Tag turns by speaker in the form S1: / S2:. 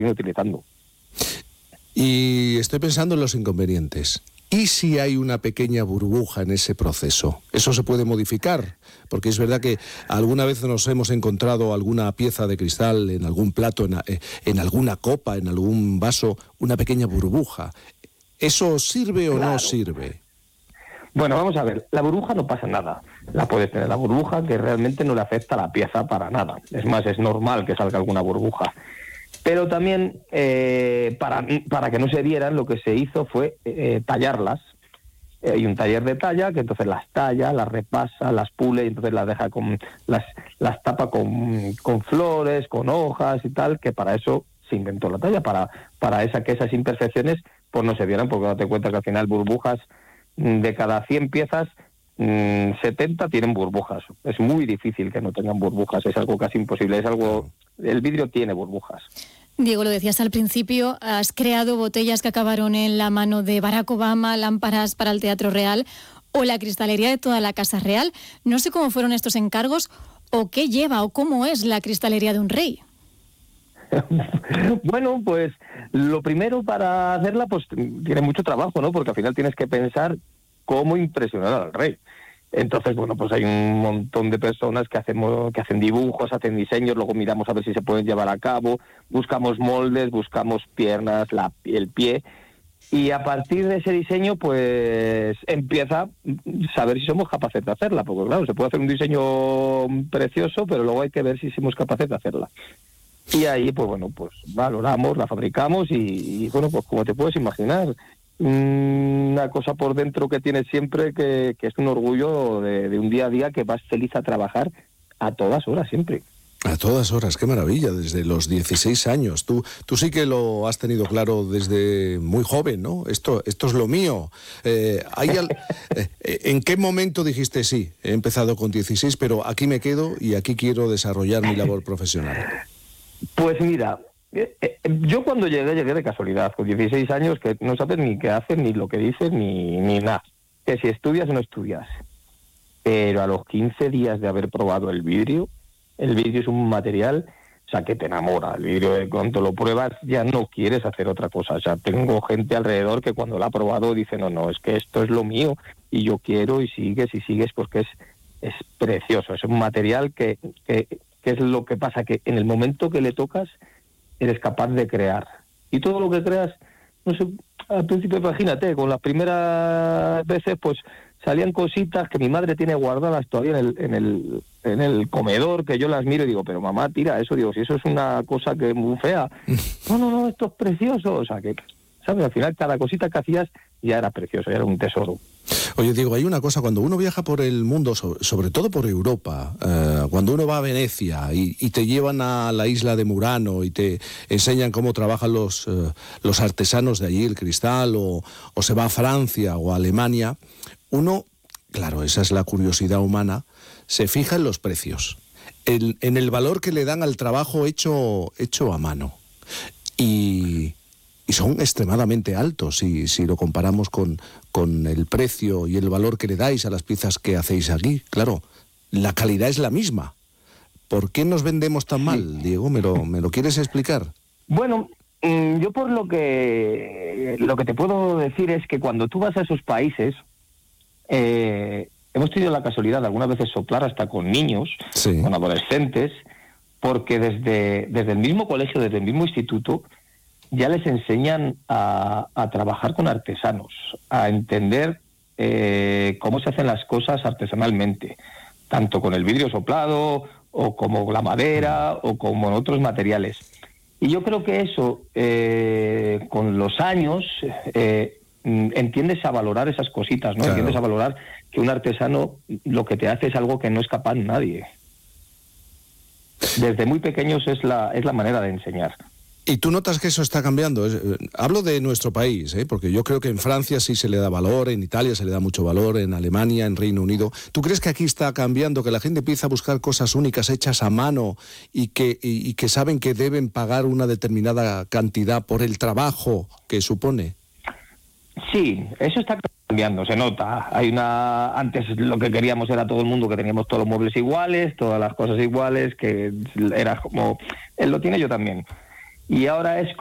S1: siguen utilizando.
S2: Y estoy pensando en los inconvenientes. ¿Y si hay una pequeña burbuja en ese proceso? ¿Eso se puede modificar? Porque es verdad que alguna vez nos hemos encontrado alguna pieza de cristal en algún plato, en alguna copa, en algún vaso, una pequeña burbuja. ¿Eso sirve o no sirve?
S1: Bueno, vamos a ver, la burbuja no pasa nada. La puedes tener la burbuja que realmente no le afecta a la pieza para nada. Es más, es normal que salga alguna burbuja. Pero también, para que no se vieran, lo que se hizo fue tallarlas. Hay un taller de talla que entonces las talla, las repasa, las pule y entonces las deja las tapa con flores, con hojas y tal, que para eso se inventó la talla, para que esas imperfecciones pues no se vieran, porque date cuenta que al final burbujas, de cada 100 piezas, 70 tienen burbujas. Es muy difícil que no tengan burbujas, es algo casi imposible, el vidrio tiene burbujas.
S3: Diego, lo decías al principio, has creado botellas que acabaron en la mano de Barack Obama, lámparas para el Teatro Real o la cristalería de toda la Casa Real. No sé cómo fueron estos encargos o qué lleva o cómo es la cristalería de un rey.
S1: Bueno, pues lo primero para hacerla pues tiene mucho trabajo, ¿no? Porque al final tienes que pensar cómo impresionar al rey. Entonces, bueno, pues hay un montón de personas que hacen dibujos, hacen diseños, luego miramos a ver si se pueden llevar a cabo, buscamos moldes, buscamos piernas, el pie, y a partir de ese diseño, pues empieza a saber si somos capaces de hacerla, porque claro, se puede hacer un diseño precioso, pero luego hay que ver si somos capaces de hacerla. Y ahí, pues bueno, pues valoramos, la fabricamos y bueno, pues como te puedes imaginar, una cosa por dentro que tienes siempre que es un orgullo de un día a día que vas feliz a trabajar a todas horas siempre.
S2: A todas horas, qué maravilla, desde los 16 años. Tú sí que lo has tenido claro desde muy joven, ¿no? Esto es lo mío. ¿En qué momento dijiste sí? He empezado con 16, pero aquí me quedo y aquí quiero desarrollar mi labor profesional.
S1: Pues mira, yo cuando llegué de casualidad, con 16 años, que no sabes ni qué haces, ni lo que dices, ni nada. Que si estudias o no estudias. Pero a los 15 días de haber probado el vidrio es un material, o sea, que te enamora. El vidrio, cuando lo pruebas, ya no quieres hacer otra cosa. O sea, tengo gente alrededor que cuando lo ha probado dice, no, es que esto es lo mío, y yo quiero, y sigues, porque es precioso. Es un material que es lo que pasa, que en el momento que le tocas, eres capaz de crear. Y todo lo que creas, no sé, al principio imagínate, con las primeras veces, pues salían cositas que mi madre tiene guardadas todavía en el comedor, que yo las miro y digo, pero mamá, tira eso, digo, si eso es una cosa que es muy fea. No, esto es precioso. O sea, que, ¿sabes? Al final cada cosita que hacías ya era precioso, ya era un tesoro.
S2: Oye, Diego, hay una cosa, cuando uno viaja por el mundo, sobre todo por Europa, cuando uno va a Venecia y te llevan a la isla de Murano y te enseñan cómo trabajan los artesanos de allí, el cristal, o se va a Francia o a Alemania, uno, claro, esa es la curiosidad humana, se fija en los precios, en el valor que le dan al trabajo hecho a mano. Y son extremadamente altos si lo comparamos con el precio y el valor que le dais a las piezas que hacéis aquí. Claro, la calidad es la misma. ¿Por qué nos vendemos tan mal, Diego? ¿Me lo quieres explicar?
S1: Bueno, yo por lo que te puedo decir es que cuando tú vas a esos países, hemos tenido la casualidad de algunas veces soplar hasta con niños, sí, con adolescentes, porque desde el mismo colegio, desde el mismo instituto, ya les enseñan a trabajar con artesanos, a entender cómo se hacen las cosas artesanalmente, tanto con el vidrio soplado, o como la madera, o como otros materiales. Y yo creo que eso, con los años, entiendes a valorar esas cositas, ¿no? Claro. Entiendes a valorar que un artesano lo que te hace es algo que no es capaz nadie. Desde muy pequeños es la manera de enseñar.
S2: ¿Y tú notas que eso está cambiando? Hablo de nuestro país, porque yo creo que en Francia sí se le da valor, en Italia se le da mucho valor, en Alemania, en Reino Unido. ¿Tú crees que aquí está cambiando, que la gente empieza a buscar cosas únicas hechas a mano y que saben que deben pagar una determinada cantidad por el trabajo que supone?
S1: Sí, eso está cambiando, se nota. Antes lo que queríamos era todo el mundo, que teníamos todos los muebles iguales, todas las cosas iguales, que era como, él lo tiene, yo también. y ahora es